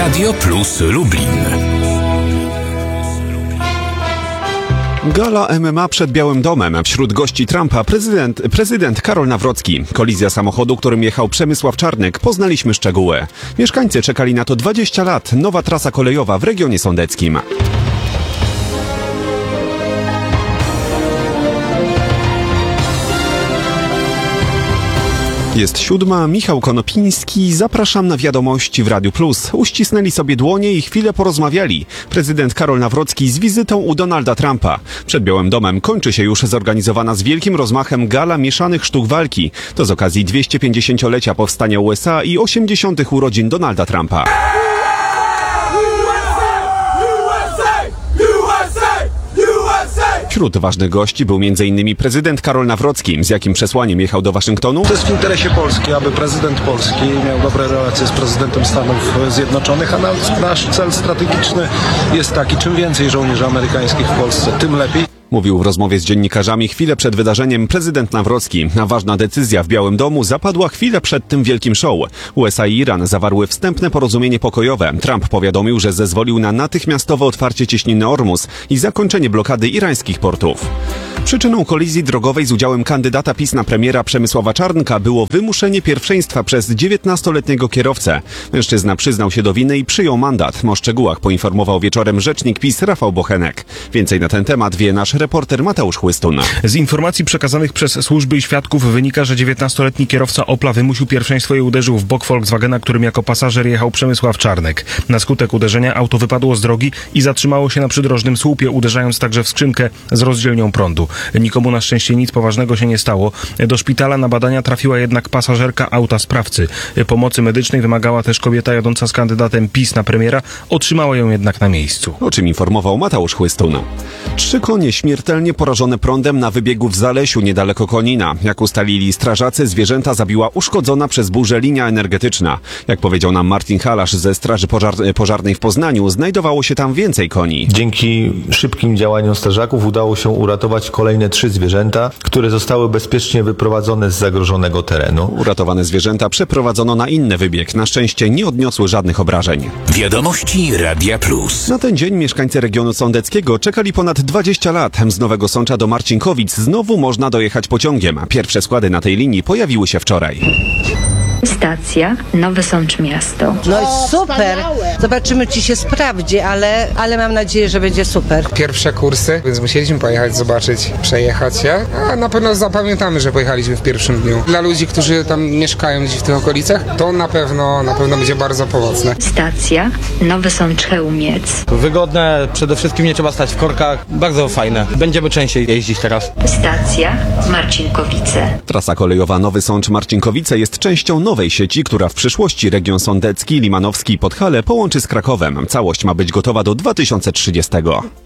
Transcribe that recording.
Radio Plus Lublin. Gala MMA przed Białym Domem. Wśród gości Trumpa prezydent Karol Nawrocki. Kolizja samochodu, którym jechał Przemysław Czarnek. Poznaliśmy szczegóły. Mieszkańcy czekali na to 20 lat. Nowa trasa kolejowa w regionie sądeckim. Jest 7, Michał Konopiński, zapraszam na wiadomości w Radiu Plus. Uścisnęli sobie dłonie i chwilę porozmawiali. Prezydent Karol Nawrocki z wizytą u Donalda Trumpa. Przed Białym Domem kończy się już zorganizowana z wielkim rozmachem gala mieszanych sztuk walki. To z okazji 250-lecia powstania USA i 80. urodzin Donalda Trumpa. Wśród ważnych gości był m.in. prezydent Karol Nawrocki. Z jakim przesłaniem jechał do Waszyngtonu? To jest w interesie Polski, aby prezydent Polski miał dobre relacje z prezydentem Stanów Zjednoczonych, a nasz cel strategiczny jest taki, czym więcej żołnierzy amerykańskich w Polsce, tym lepiej. Mówił w rozmowie z dziennikarzami chwilę przed wydarzeniem prezydent Nawrocki. A ważna decyzja w Białym Domu zapadła chwilę przed tym wielkim show. USA i Iran zawarły wstępne porozumienie pokojowe. Trump powiadomił, że zezwolił na natychmiastowe otwarcie cieśniny Ormus i zakończenie blokady irańskich portów. Przyczyną kolizji drogowej z udziałem kandydata PiS na premiera Przemysława Czarnka było wymuszenie pierwszeństwa przez 19-letniego kierowcę. Mężczyzna przyznał się do winy i przyjął mandat. O szczegółach poinformował wieczorem rzecznik PiS Rafał Bochenek. Więcej na ten temat wie nasz reporter Mateusz Chłystun. Z informacji przekazanych przez służby i świadków wynika, że 19-letni kierowca Opla wymusił pierwszeństwo i uderzył w bok Volkswagena, którym jako pasażer jechał Przemysław Czarnek. Na skutek uderzenia auto wypadło z drogi i zatrzymało się na przydrożnym słupie, uderzając także w skrzynkę z rozdzielnią prądu. Nikomu na szczęście nic poważnego się nie stało. Do szpitala na badania trafiła jednak pasażerka auta sprawcy. Pomocy medycznej wymagała też kobieta jadąca z kandydatem PiS na premiera. Otrzymała ją jednak na miejscu. O czym informował Mateusz Chłystun. 3 konie śmiertelnie porażone prądem na wybiegu w Zalesiu niedaleko Konina. Jak ustalili strażacy, zwierzęta zabiła uszkodzona przez burzę linia energetyczna. Jak powiedział nam Martin Halasz ze Straży Pożarnej w Poznaniu, znajdowało się tam więcej koni. Dzięki szybkim działaniom strażaków udało się uratować kolejne 3 zwierzęta, które zostały bezpiecznie wyprowadzone z zagrożonego terenu. Uratowane zwierzęta przeprowadzono na inny wybieg. Na szczęście nie odniosły żadnych obrażeń. Wiadomości Radia Plus. Na ten dzień mieszkańcy regionu sądeckiego czekali ponad 20 lat. Z Nowego Sącza do Marcinkowic znowu można dojechać pociągiem. Pierwsze składy na tej linii pojawiły się wczoraj. Stacja Nowy Sącz Miasto. No i super! Zobaczymy, czy się sprawdzi, ale mam nadzieję, że będzie super. Pierwsze kursy, więc musieliśmy pojechać, zobaczyć, przejechać się. A na pewno zapamiętamy, że pojechaliśmy w pierwszym dniu. Dla ludzi, którzy tam mieszkają gdzieś w tych okolicach, to na pewno będzie bardzo pomocne. Stacja Nowy Sącz Chełmiec. Wygodne, przede wszystkim nie trzeba stać w korkach. Bardzo fajne. Będziemy częściej jeździć teraz. Stacja Marcinkowice. Trasa kolejowa Nowy Sącz Marcinkowice jest częścią nowej sieci, która w przyszłości region sądecki, limanowski i Podhale połączy z Krakowem. Całość ma być gotowa do 2030.